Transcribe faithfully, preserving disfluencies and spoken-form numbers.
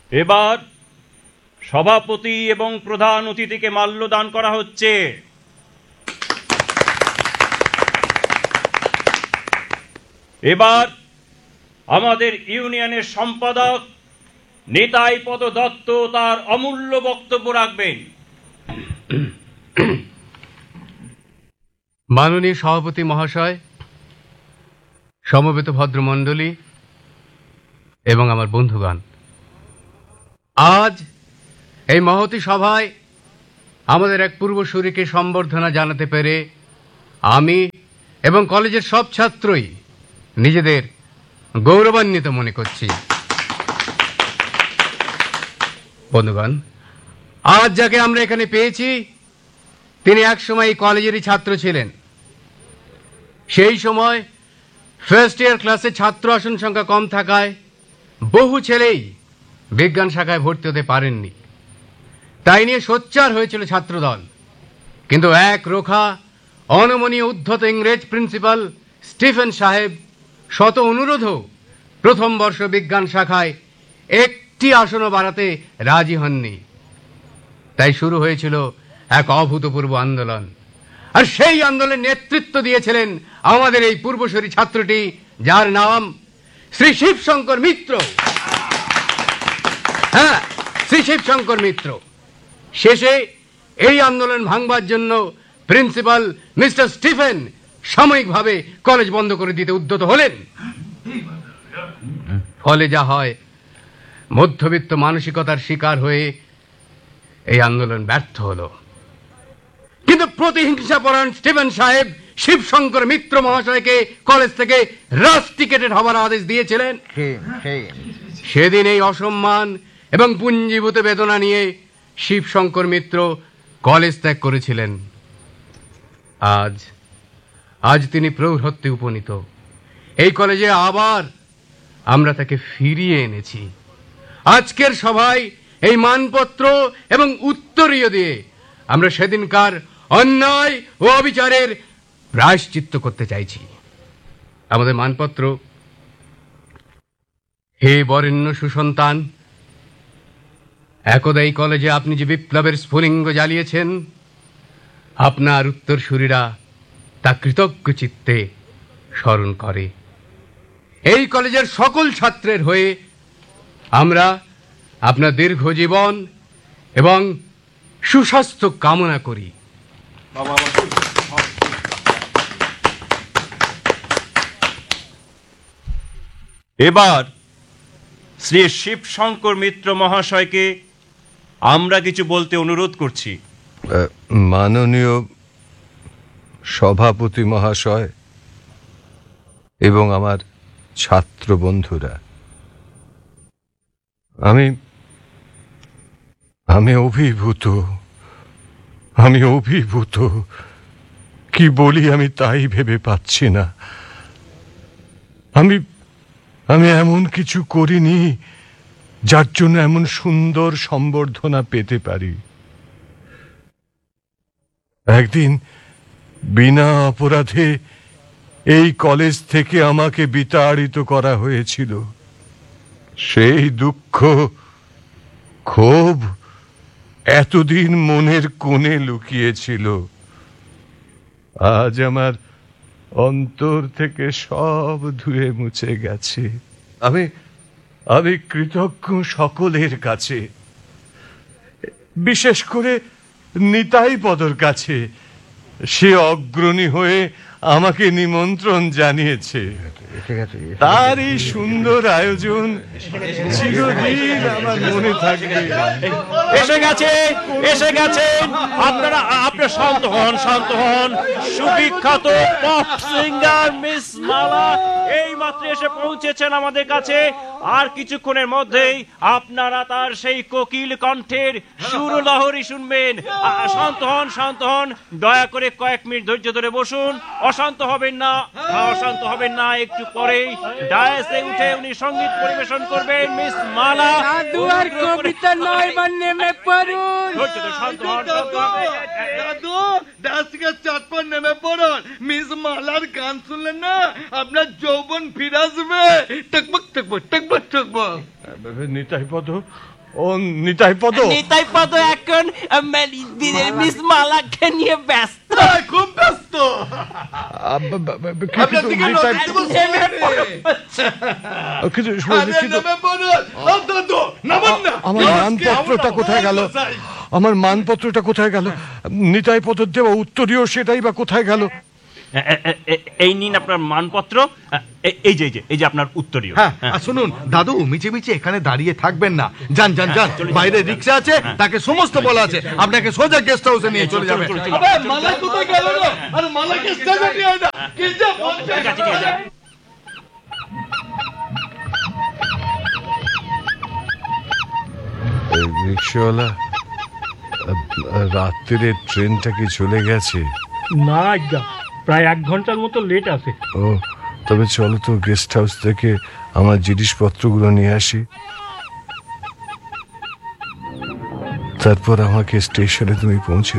এবার সভাপতি এবং প্রধান অতিথিকে মাল্যদান করা হচ্ছে। এবার আমাদের ইউনিয়নের সম্পাদক নিতাই পদ দত্ত তার অমূল্য বক্তব্য রাখবেন। মাননীয় সভাপতি মহাশয়, সমবেত ভদ্রমণ্ডলী এবং আমার বন্ধুগণ, আজ এই মহতী সভায় আমাদের এক পূর্বসূরীকে সম্বর্ধনা জানাতে পেরে আমি এবং কলেজের সব ছাত্রই নিজেদের গৌরবান্বিত মনে করছি। বন্ধুগণ, আজ যাকে আমরা এখানে পেয়েছি তিনি একসময় এই কলেজেরই ছাত্র ছিলেন। সেই সময় ফার্স্ট ইয়ার ক্লাসে ছাত্র আসন সংখ্যা কম থাকায় বহু ছেলেই বিজ্ঞান শাখায় ভর্তি হতে পারেননি। তাই নিয়ে সোচ্চার হয়েছিল ছাত্রদল, কিন্তু এক রোখা অনমনীয় উদ্ধত ইংরেজ প্রিন্সিপাল স্টিফেন সাহেব শত অনুরোধও প্রথম বর্ষ বিজ্ঞান শাখায় একটি আসনও বাড়াতে রাজি হননি। তাই শুরু হয়েছিল এক অভূতপূর্ব আন্দোলন, আর সেই আন্দোলনের নেতৃত্ব দিয়েছিলেন আমাদের এই পূর্বসূরি ছাত্রটি, যার নাম শ্রী শিবশঙ্কর মিত্র। হ্যাঁ, শ্রী শিবশঙ্কর মিত্র। শেষে এই আন্দোলন ভাঙবার জন্য প্রিন্সিপাল মিস্টার স্টিফেন সাময়িকভাবে কলেজ বন্ধ করে দিতে উদ্যত হলেন। ফলে যা হয়, মধ্যবিত্ত মানসিকতার শিকার হয়ে এই আন্দোলন ব্যর্থ হলো। কিন্তু প্রতিহিংসা পরায়ণ স্টিফেন সাহেব শিবশঙ্কর মিত্র মহাশয়কে কলেজ থেকে রাস্টিকেটেড হবার আদেশ দিয়েছিলেন। সেদিন এই অসম্মান এবং পুঞ্জীভূত বেদনা নিয়ে শিবশঙ্কর মিত্র কলেজ ত্যাগ করেছিলেন। আজ আজ তিনি প্রৌঢ়ত্বে উপনীত। এই কলেজে আবার আমরা তাকে ফিরিয়ে এনেছি। আজকের সভায় এই মানপত্র এবং উত্তরীয় দিয়ে আমরা সেদিনকার অন্যায় ও অবিচারের প্রায়শ্চিত্ত করতে চাইছি। আমাদের মানপত্র: হে বরেণ্য সুসন্তান, একদা এই কলেজে আপনি যে বিপ্লবের স্ফুলিঙ্গ জ্বালিয়েছেন, আপনার উত্তরসূরিরা তা কৃতজ্ঞ চিত্তে স্মরণ করে। এই কলেজের সকল ছাত্রের হয়ে আমরা আপনার দীর্ঘ জীবন এবং সুস্বাস্থ্য কামনা করি। এবার শ্রী শিবশঙ্কর মিত্র মহাশয়কে আমরা কিছু বলতে অনুরোধ করছি। মাননীয় সভাপতি মহাশয় এবং আমার ছাত্র বন্ধুরা, আমি আমি অভিভূত আমি অভিভূত কি বলি আমি তাই ভেবে পাচ্ছি না। আমি আমি এমন কিছু করিনি যার জন্য এমন সুন্দর সম্বর্ধনা পেতে পারি। একদিন বিনা অপরাধে এই কলেজ থেকে আমাকে বিতাড়িত করা হয়েছিল। সেই দুঃখ, ক্ষোভ এতদিন মনের কোণে লুকিয়েছিল। আজ আমার অন্তর থেকে সব ধুয়ে মুছে গেছে। আমি আমি কৃতজ্ঞ সকলের কাছে, বিশেষ করে নিতাই পদর কাছে। সে অগ্রণী হয়ে আমাকে নিমন্ত্রণ জানিয়েছে। তার এই সুন্দর আয়োজন চিরদিন আমার মনে থাকবে। এসে গেছে এসে গেছেন আপনারা। আপনারা শান্ত হন, শান্ত হন। সুবিখ্যাত পপ সিঙ্গার মিস মালা এই মাত্র এসে পৌঁছেছেন আমাদের কাছে। আর কিছুক্ষণের মধ্যেই আপনারা তার সেই কোকিল কণ্ঠের সুরলহরী শুনবেন। শান্ত হন, শান্ত হন। দয়া করে কয়েক মিনিট ধৈর্য ধরে বসুন। অশান্ত হবেন না, অশান্ত হবেন না। একটু পরেই ডায়াসে উঠে উনি সঙ্গীত পরিবেশন করবেন। মিস মালা দুয়ার কবিতা নয় মানে মে পড়ুন। ধৈর্য ধরে শান্ত হন, শান্ত হন। দাদু ডান্স থেকে চটপট নেমে পড়ুন। মিস মালার গান শুনলেন না, আপনার যৌবন ফিরে আসবে। টকবক টকবক টকবক টকবক। নিতাই পদ, ও নিতাই পদ নিতাই পদ এখন মিস মালাকে নিয়ে ব্যস্ত। খুব ব্যস্ত। আপনার দিকে নজর দেবো সামনে। কিন্তু আরে নেমে পড়ুন। অন্তত নামুন না। আমার মানপত্রটা কোথায় গেল? আমার মানপত্রটা কোথায় গেল? নিতাই পদ দেওয়া উত্তরীয় সেটাই বা কোথায় গেল? এ- এ- এ- এ- এই নিন আপনার মানপত্র, এ- এই যে এই যে এই যে আপনার উত্তরীয়। হ্যাঁ আর শুনুন দাদু, মিছে মিছে এখানে দাঁড়িয়ে থাকবেন না। যান যান যান, বাইরে রিক্সা আছে, তাকে সমস্ত বলা আছে, আপনাকে সোজা গেস্ট হাউসে নিয়ে চলে যাবে। আবে মালা কোথায় গেল রে? আরে মালা গেস্ট হাউসে নিয়ে আয় না। কি যে বলছে? ঠিক আছে, ঠিক আছে। রিক্সাওয়ালা, রাত্রিরে ট্রেনটা কি চলে গেছে? না আজ্ঞা, প্রায় এক ঘন্টার মতো লেট আছে। ও তবে চলো তো গেস্ট হাউস থেকে আমার জিনিসপত্রগুলো নিয়ে আসি, তারপর আমাকে স্টেশনে তুমি পৌঁছে